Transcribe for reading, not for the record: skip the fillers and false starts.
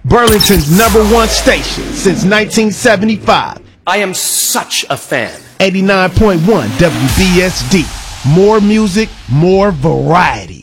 Burlington's #1 station since 1975. I am such a fan. 89.1 WBSD. More music, more variety.